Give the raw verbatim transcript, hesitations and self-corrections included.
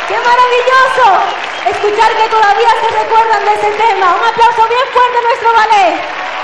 ¡Qué maravilloso! Escuchar que todavía se recuerdan de ese tema. Un aplauso bien fuerte a nuestro ballet.